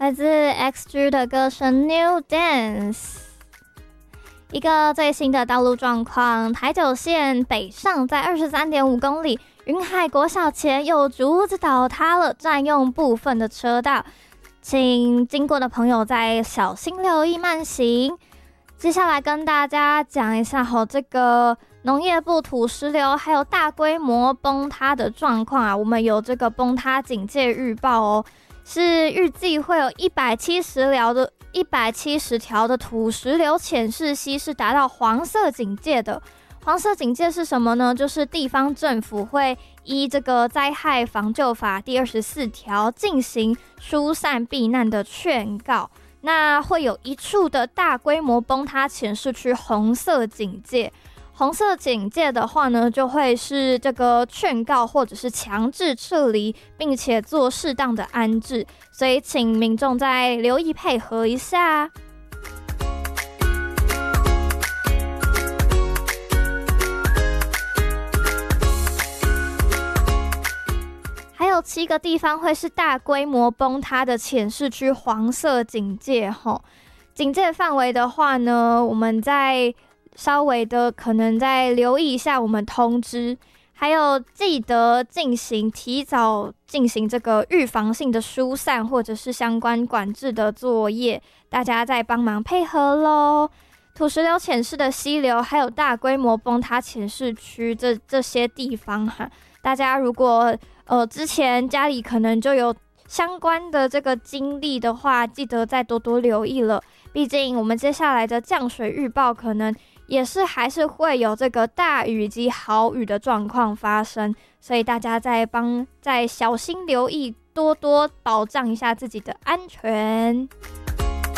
来自 XG 的歌声 New Dance。一个最新的道路状况，台九线北上在 23.5 公里，云海国小前有竹子倒塌了，占用部分的车道，请经过的朋友再小心留意慢行。接下来跟大家讲一下这个农业部土石流还有大规模崩塌的状况啊，我们有这个崩塌警戒预报哦，是预计会有170条的土石流浅势溪是达到黄色警戒的。黄色警戒是什么呢？就是地方政府会依这个灾害防救法第24条进行疏散避难的劝告。那会有一处的大规模崩塌浅势区红色警戒。红色警戒的话呢，就会是这个劝告或者是强制撤离，并且做适当的安置，所以请民众再留意配合一下。还有7个地方会是大规模崩塌的浅势区黄色警戒警戒范围的话呢，我们在稍微的可能再留意一下我们通知，还有记得提早进行这个预防性的疏散或者是相关管制的作业，大家再帮忙配合咯。土石流浅势的溪流还有大规模崩塌浅势区这些地方大家如果之前家里可能就有相关的这个经历的话，记得再多多留意了，毕竟我们接下来的降水预报可能也是还是会有这个大雨及豪雨的状况发生，所以大家再小心留意，多多保障一下自己的安全。